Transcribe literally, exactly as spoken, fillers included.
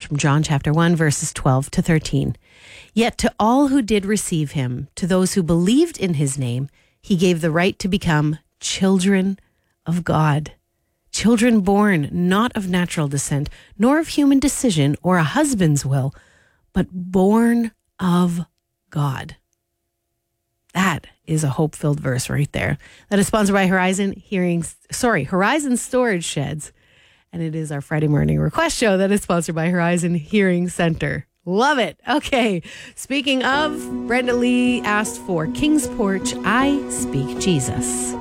from John chapter one, verses twelve to thirteen. Yet to all who did receive him, to those who believed in his name, he gave the right to become children of God. Children born not of natural descent, nor of human decision or a husband's will, but born of God. That is a hope-filled verse right there. That is sponsored by Horizon Hearing, sorry, Horizon Storage Sheds. And it is our Friday morning request show that is sponsored by Horizon Hearing Center. Love it. Okay. Speaking of, Brenda Lee asked for King's Porch, I Speak Jesus.